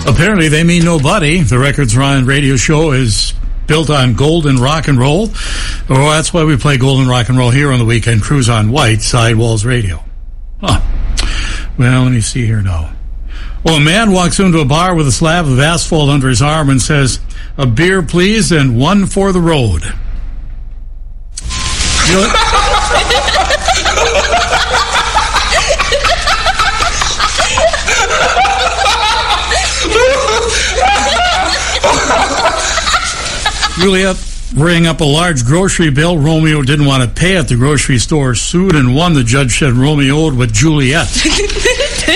Apparently they mean nobody. The Records Ryan radio show is built on golden rock and roll. Oh, that's why we play golden rock and roll here on the Weekend Cruise on White Sidewalls Radio. Huh. Well, let me see here now. Well, a man walks into a bar with a slab of asphalt under his arm and says, "A beer, please, and one for the road." You know what? Juliet rang up a large grocery bill. Romeo didn't want to pay at the grocery store, sued and won. The judge said Romeo owed with Juliet.